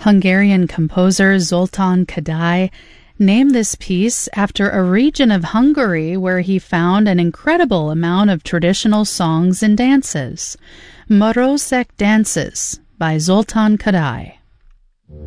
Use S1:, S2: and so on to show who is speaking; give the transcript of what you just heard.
S1: Hungarian composer Zoltán Kodály named this piece after a region of Hungary where he found an incredible amount of traditional songs and dances. Marosek Dances by Zoltán Kodály.